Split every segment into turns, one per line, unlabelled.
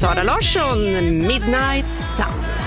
Sara Larsson, Midnight Sun.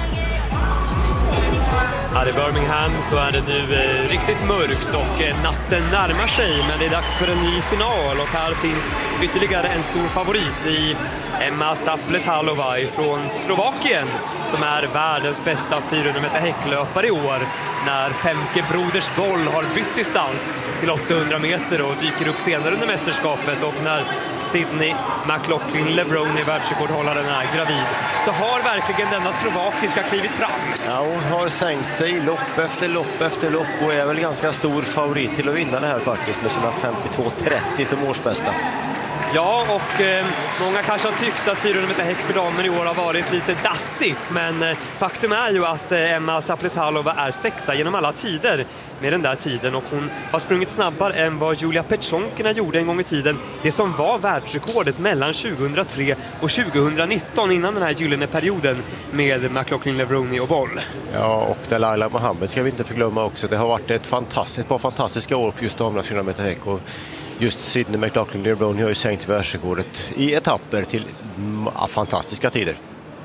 Här i Birmingham så är det nu riktigt mörkt och natten närmar sig, men det är dags för en ny final och här finns ytterligare en stor favorit i Emma Zapletalova från Slovakien som är världens bästa 400 meter häcklöpare i år när Femke Broders boll har bytt distans till 800 meter och dyker upp senare under mästerskapet, och när Sydney McLaughlin-Levrone i världsrekordhållaren är gravid så har verkligen denna slovakiska klivit fram.
Ja, hon har sänkt sig lopp efter lopp efter lopp och är väl ganska stor favorit till att vinna det här faktiskt med sina 52-30 som årsbästa.
Ja, och många kanske har tyckt att 400 meter häck för damer i år har varit lite dassigt, men faktum är ju att Emma Zapletalova är sexa genom alla tider med den där tiden, och hon har sprungit snabbare än vad Julia Petchonkina gjorde en gång i tiden, det som var världsrekordet mellan 2003 och 2019 innan den här gyllene perioden med McLaughlin-Levrone och boll.
Ja, och Delilah Mohammed ska vi inte förglömma också. Det har varit ett par fantastiska år på just damernas 400 meter häck, och just Sydney McLaughlin-Levrone har ju sänkt världsrekordet i etapper till fantastiska tider.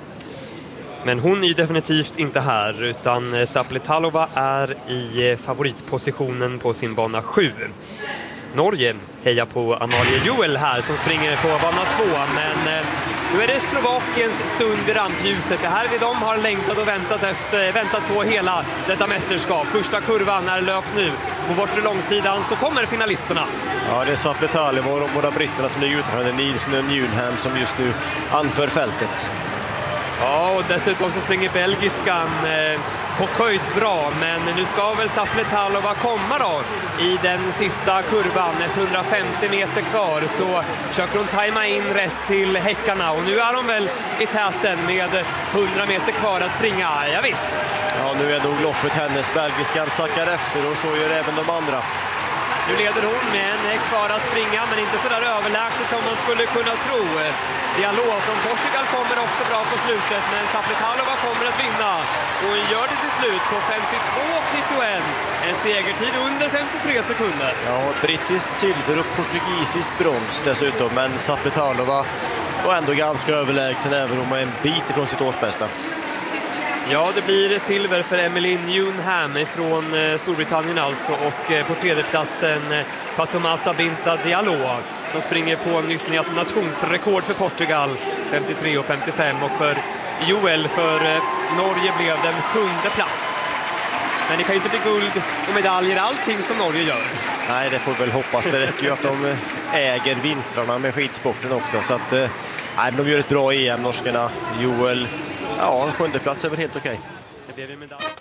Men hon är ju definitivt inte här, utan Zapletalova är i favoritpositionen på sin bana 7. Norge hejar på Amalie Juel här som springer på bana 2, men nu är det Slovakiens stund i rampljuset. Det här är det de har längtat och väntat på hela detta mästerskap. Första kurvan är löpt nu. På bortre långsidan så kommer finalisterna.
Ja, det är Zapletalova och de båda britterna som ligger utanför, Nielsen och Newnham, som just nu anför fältet.
Ja, och dessutom så springer belgiskan på höjt bra, men nu ska väl Zapletalova komma då i den sista kurvan, 150 meter kvar, så försöker hon tajma in rätt till häckarna, och nu är de väl i täten med 100 meter kvar att springa, ja visst. Ja, nu är nog loppet hennes, belgiskan sackar efter och så gör även de andra. Nu leder hon med en häck kvar att springa, men inte så där överlägset som man skulle kunna tro. Diallo från Portugal kommer också bra på slutet, men Zapletalova kommer att vinna. Och hon gör det till slut på 52,91. En segertid under 53 sekunder.
Ja, brittiskt silver och portugisiskt brons dessutom, men Zapletalova var ändå ganska överlägsen även om hon är en bit ifrån sitt årsbästa.
Ja, det blir silver för Emily Newnham från Storbritannien alltså, och på tredjeplatsen Fatoumata Binta Diallo som springer på nytt nationsrekord för Portugal, 53,55, och för Joel för Norge blev den 7:e plats. Men det kan ju inte bli guld och medaljer allting som Norge gör. Nej, det får väl hoppas. Det räcker ju att de äger vintrarna med skidsporten också, så att nej, de gör ett bra EM, norskarna. Joel, ja, 7:e plats är väl helt okej. Det blev en medalj.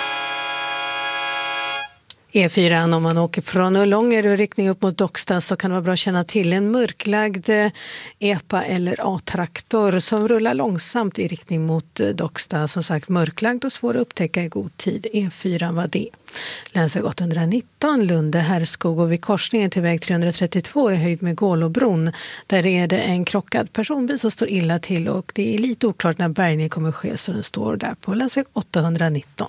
E4, om man åker från Ullånger och riktning upp mot Docksta, så kan det vara bra att känna till en mörklagd EPA eller A-traktor som rullar långsamt i riktning mot Docksta. Som sagt, mörklagd och svår att upptäcka i god tid. E4 var det. Länsväg 819, Lunde, Härskog, och vid korsningen till väg 332 är höjd med Gålåbron. Där är det en krockad personbil som står illa till, och det är lite oklart när bärgningen kommer ske, så den står där på länsväg 819.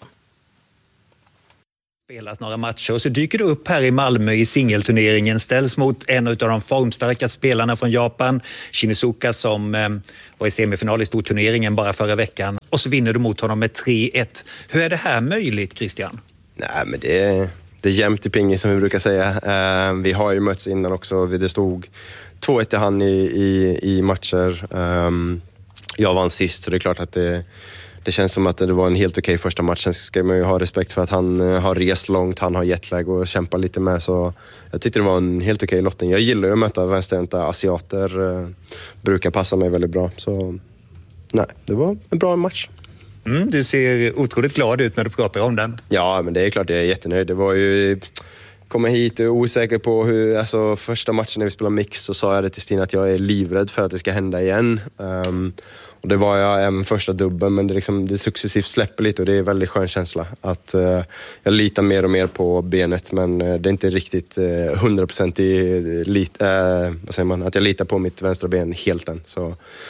Spelat några matcher och så dyker du upp här i Malmö i singelturneringen, ställs mot en av de formstarka spelarna från Japan, Shinizuka, som var i semifinal i storturneringen bara förra veckan, och så vinner du mot honom med 3-1. Hur är det här möjligt, Christian?
Nej, men det är jämnt i pingis som vi brukar säga. Vi har ju mötts innan också, det stod 2-1 i hand i matcher. Jag vann sist, så det är klart att det känns som att det var en helt okej första match. Sen ska man ju ha respekt för att han har rest långt, han har jetlag och kämpar lite med. Så jag tyckte det var en helt okej lottning. Jag gillar ju att möta vänsterhänta asiater. Brukar passa mig väldigt bra. Så nej, det var en bra match.
Du ser otroligt glad ut när du pratar om den.
Ja, men det är klart jag är jättenöjd. Det var ju... Komma hit och osäker på hur... Alltså första matchen när vi spelade mix så sa jag det till Stina att jag är livrädd för att det ska hända igen. Och det var jag även första dubben, men det successivt släpper lite och det är en väldigt skön känsla att jag litar mer och mer på benet, men det är inte riktigt 100% vad säger man, att jag litar på mitt vänstra ben helt än. Så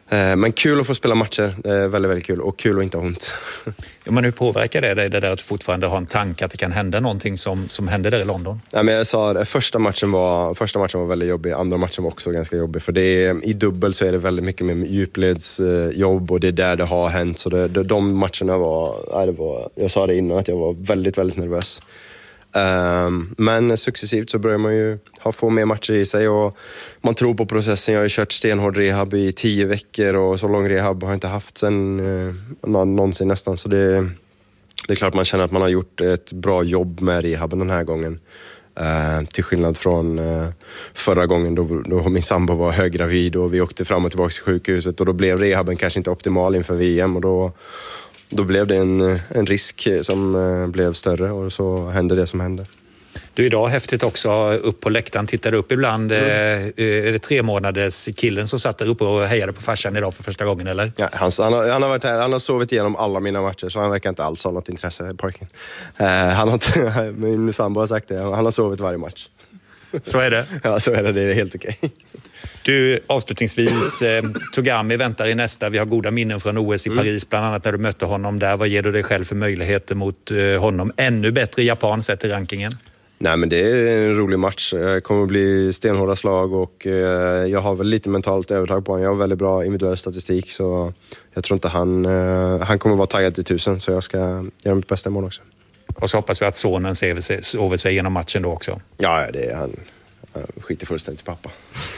Men kul att få spela matcher, väldigt, väldigt kul. Och kul att inte ha ont.
Ja, men hur påverkar det där att du fortfarande har en tanke att det kan hända någonting som hände där i London?
Ja, men jag sa det, första matchen var väldigt jobbig, andra matchen var också ganska jobbig. För i dubbel så är det väldigt mycket med djupledsjobb och det är där det har hänt. Så de matcherna var, jag sa det innan att jag var väldigt, väldigt nervös. Men successivt så börjar man ju få mer matcher i sig och man tror på processen. Jag har ju kört stenhård rehab i 10 veckor och så lång rehab har jag inte haft sen någonsin nästan. Så det är klart man känner att man har gjort ett bra jobb med rehaben den här gången. Till skillnad från förra gången då min sambo var höggravid och vi åkte fram och tillbaka till sjukhuset och då blev rehaben kanske inte optimal inför VM och då blev det en risk som blev större och så hände det som hände.
Du, idag häftigt också upp på läktaren, tittade upp ibland. Är det 3 månaders killen som satt där uppe och hejade på farsan idag för första gången, eller? Ja,
han har varit här, han har sovit igenom alla mina matcher så han verkar inte alls ha något intresse i parken. Min sambo har sagt det, han har sovit varje match.
Så är det?
Ja, så är det är helt okej.
Du, avslutningsvis, Togami väntar i nästa. Vi har goda minnen från OS i Paris, bland annat när du mötte honom där. Vad ger du dig själv för möjligheter mot honom? Ännu bättre Japan sett i rankingen? Nej, men det är en rolig match. Det kommer att bli stenhårda slag och jag har väl lite mentalt övertag på honom. Jag har väldigt bra individuell statistik så jag tror inte han kommer att vara taggad till 1000 så jag ska göra mitt bästa mål också. Och så hoppas vi att sonen sover sig genom matchen då också. Ja, han skiter fullständigt i pappa.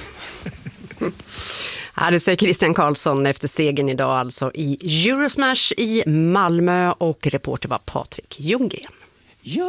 Ja, det säger Christian Karlsson efter segern idag alltså i Eurosmash i Malmö och reporter var Patrik Ljunggren.